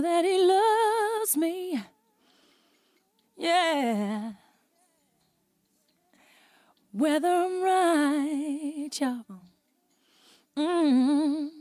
that he loves me. Yeah. Whether I'm right, y'all. Mm-hmm.